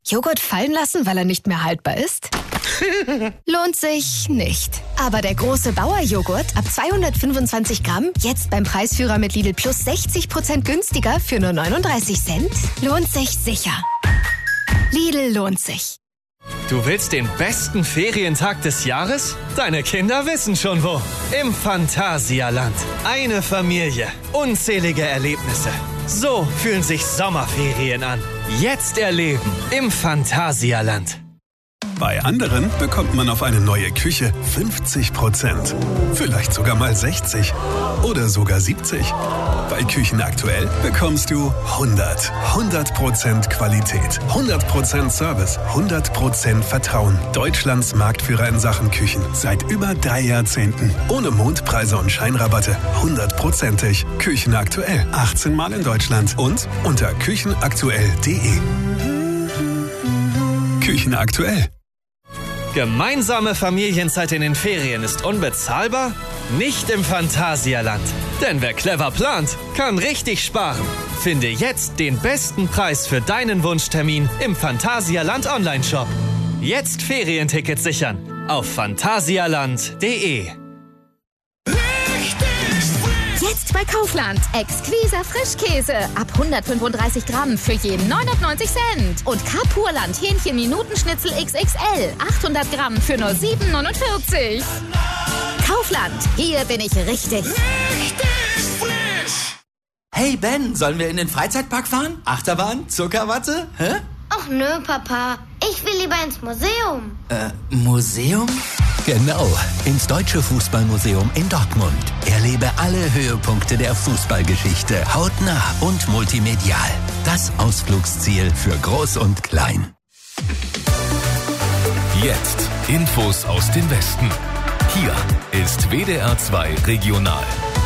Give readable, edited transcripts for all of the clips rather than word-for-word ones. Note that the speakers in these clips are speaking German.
Joghurt fallen lassen, weil er nicht mehr haltbar ist? Lohnt sich nicht. Aber der große Bauer-Joghurt ab 225 Gramm, jetzt beim Preisführer mit Lidl Plus 60% günstiger für nur 39 Cent, lohnt sich sicher. Lidl lohnt sich. Du willst den besten Ferientag des Jahres? Deine Kinder wissen schon wo. Im Phantasialand. Eine Familie. Unzählige Erlebnisse. So fühlen sich Sommerferien an. Jetzt erleben im Phantasialand. Bei anderen bekommt man auf eine neue Küche 50%. Vielleicht sogar mal 60. Oder sogar 70. Bei Küchen aktuell bekommst du 100% Qualität, 100% Service, 100% Vertrauen. Deutschlands Marktführer in Sachen Küchen. Seit über 3 Jahrzehnten. Ohne Mondpreise und Scheinrabatte. 100%ig. Küchen aktuell. 18 Mal in Deutschland. Und unter küchenaktuell.de. Küchen aktuell. Gemeinsame Familienzeit in den Ferien ist unbezahlbar? Nicht im Phantasialand. Denn wer clever plant, kann richtig sparen. Finde jetzt den besten Preis für deinen Wunschtermin im Phantasialand Online-Shop. Jetzt Ferientickets sichern auf phantasialand.de. Jetzt bei Kaufland. Exquiser Frischkäse. Ab 135 Gramm für jeden 99 Cent. Und Kapurland Hähnchen-Minutenschnitzel XXL. 800 Gramm für nur 7,49. Kaufland. Hier bin ich richtig. Richtig frisch. Hey Ben, sollen wir in den Freizeitpark fahren? Achterbahn? Zuckerwatte? Hä? Ach nö, Papa. Ich will lieber ins Museum. Museum? Genau, ins Deutsche Fußballmuseum in Dortmund. Erlebe alle Höhepunkte der Fußballgeschichte hautnah und multimedial. Das Ausflugsziel für Groß und Klein. Jetzt Infos aus dem Westen. Hier ist WDR 2 Regional.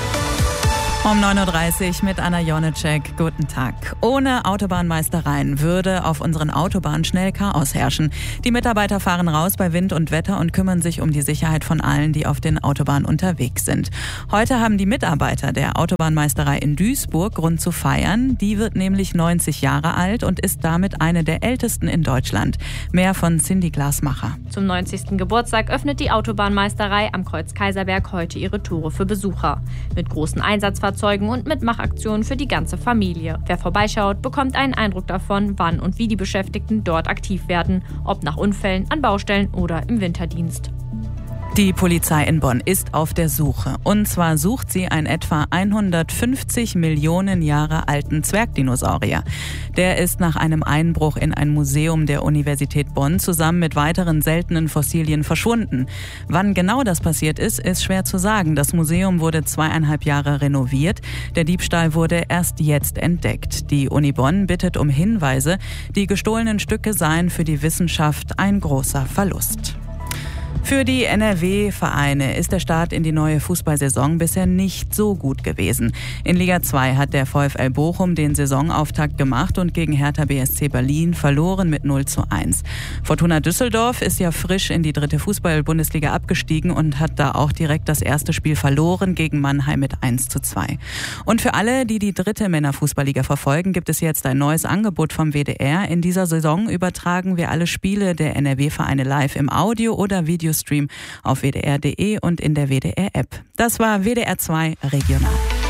Um 9.30 Uhr mit Anna Jonecek. Guten Tag. Ohne Autobahnmeistereien würde auf unseren Autobahnen schnell Chaos herrschen. Die Mitarbeiter fahren raus bei Wind und Wetter und kümmern sich um die Sicherheit von allen, die auf den Autobahnen unterwegs sind. Heute haben die Mitarbeiter der Autobahnmeisterei in Duisburg Grund zu feiern. Die wird nämlich 90 Jahre alt und ist damit eine der ältesten in Deutschland. Mehr von Cindy Glasmacher. Zum 90. Geburtstag öffnet die Autobahnmeisterei am Kreuz Kaiserberg heute ihre Tore für Besucher. Mit großen Einsatzfahrzeugen und Mitmachaktionen für die ganze Familie. Wer vorbeischaut, bekommt einen Eindruck davon, wann und wie die Beschäftigten dort aktiv werden, ob nach Unfällen, an Baustellen oder im Winterdienst. Die Polizei in Bonn ist auf der Suche. Und zwar sucht sie einen etwa 150 Millionen Jahre alten Zwergdinosaurier. Der ist nach einem Einbruch in ein Museum der Universität Bonn zusammen mit weiteren seltenen Fossilien verschwunden. Wann genau das passiert ist schwer zu sagen. Das Museum wurde 2,5 Jahre renoviert. Der Diebstahl wurde erst jetzt entdeckt. Die Uni Bonn bittet um Hinweise. Die gestohlenen Stücke seien für die Wissenschaft ein großer Verlust. Für die NRW-Vereine ist der Start in die neue Fußballsaison bisher nicht so gut gewesen. In Liga 2 hat der VfL Bochum den Saisonauftakt gemacht und gegen Hertha BSC Berlin verloren mit 0:1. Fortuna Düsseldorf ist ja frisch in die 3. Fußball-Bundesliga abgestiegen und hat da auch direkt das erste Spiel verloren gegen Mannheim mit 1:2. Und für alle, die die 3. Männerfußballliga verfolgen, gibt es jetzt ein neues Angebot vom WDR. In dieser Saison übertragen wir alle Spiele der NRW-Vereine live im Audio- oder Videostream auf wdr.de und in der WDR-App. Das war WDR 2 Regional.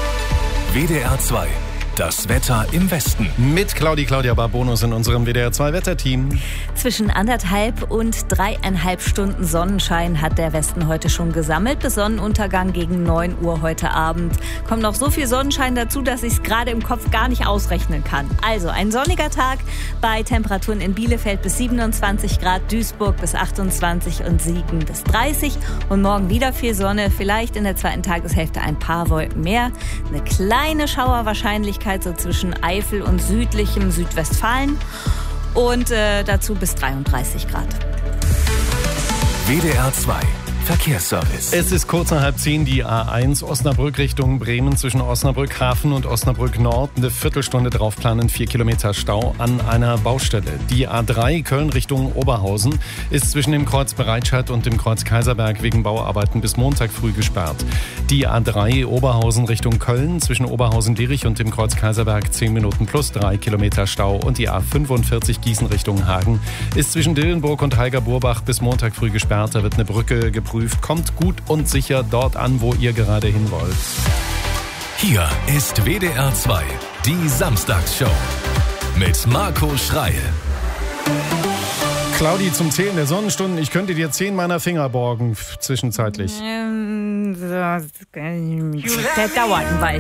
WDR 2. Das Wetter im Westen. Mit Claudia Barbonus in unserem WDR 2 Wetterteam. Zwischen 1,5 und 3,5 Stunden Sonnenschein hat der Westen heute schon gesammelt. Bis Sonnenuntergang gegen 9 Uhr heute Abend. Kommt noch so viel Sonnenschein dazu, dass ich es gerade im Kopf gar nicht ausrechnen kann. Also ein sonniger Tag bei Temperaturen in Bielefeld bis 27 Grad, Duisburg bis 28 und Siegen bis 30. Und morgen wieder viel Sonne, vielleicht in der zweiten Tageshälfte ein paar Wolken mehr. Eine kleine Schauerwahrscheinlichkeit so zwischen Eifel und südlichem Südwestfalen und dazu bis 33 Grad. WDR 2. Verkehrsservice. Es ist kurz nach 9:30, die A1 Osnabrück Richtung Bremen zwischen Osnabrück Hafen und Osnabrück Nord. Eine Viertelstunde drauf planen, 4 Kilometer Stau an einer Baustelle. Die A3 Köln Richtung Oberhausen ist zwischen dem Kreuz Bereitscheid und dem Kreuz Kaiserberg wegen Bauarbeiten bis Montag früh gesperrt. Die A3 Oberhausen Richtung Köln zwischen Oberhausen-Dierich und dem Kreuz Kaiserberg 10 Minuten plus 3 Kilometer Stau. Und die A45 Gießen Richtung Hagen ist zwischen Dillenburg und Heiger-Burbach bis Montag früh gesperrt. Da wird eine Brücke geprüft. Kommt gut und sicher dort an, wo ihr gerade hin wollt. Hier ist WDR 2, die Samstagsshow mit Marco Schreil. Claudi, zum Zählen der Sonnenstunden. Ich könnte dir 10 meiner Finger borgen, zwischenzeitlich. Der dauert ein Weilchen.